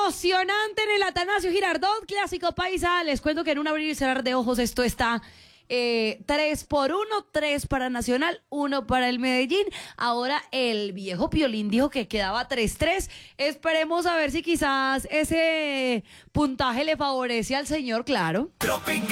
emocionante en el Atanasio Girardot, clásico paisa. Les cuento que en un abrir y cerrar de ojos esto está 3-1, 3 para Nacional, 1 para el Medellín. Ahora el viejo Piolín dijo que quedaba 3-3. Esperemos a ver si quizás ese puntaje le favorece al señor, claro.